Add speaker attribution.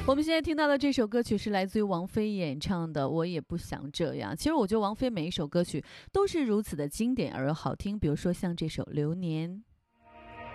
Speaker 1: 我们现在听到的这首歌曲是来自于王菲演唱的《我也不想这样》。其实我觉得王菲每一首歌曲都是如此的经典而又好听，比如说像这首《流年》。